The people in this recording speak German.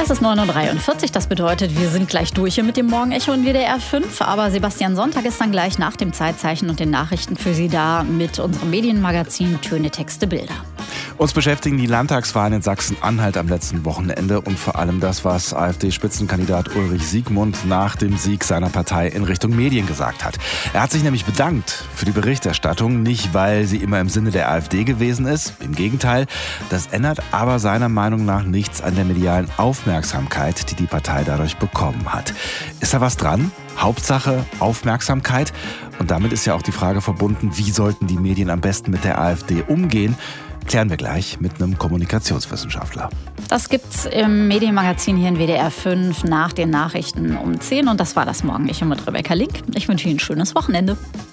Es ist 9:43 Uhr, das bedeutet, wir sind gleich durch hier mit dem Morgenecho in WDR 5. Aber Sebastian Sonntag ist dann gleich nach dem Zeitzeichen und den Nachrichten für Sie da mit unserem Medienmagazin Töne, Texte, Bilder. Uns beschäftigen die Landtagswahlen in Sachsen-Anhalt am letzten Wochenende und vor allem das, was AfD-Spitzenkandidat Ulrich Siegmund nach dem Sieg seiner Partei in Richtung Medien gesagt hat. Er hat sich nämlich bedankt für die Berichterstattung, nicht weil sie immer im Sinne der AfD gewesen ist, im Gegenteil. Das ändert aber seiner Meinung nach nichts an der medialen Aufmerksamkeit, die die Partei dadurch bekommen hat. Ist da was dran? Hauptsache Aufmerksamkeit. Und damit ist ja auch die Frage verbunden, wie sollten die Medien am besten mit der AfD umgehen? Klären wir gleich mit einem Kommunikationswissenschaftler. Das gibt's im Medienmagazin hier in WDR 5 nach den Nachrichten um 10. Und das war das Morgenecho mit Rebecca Link. Ich wünsche Ihnen ein schönes Wochenende.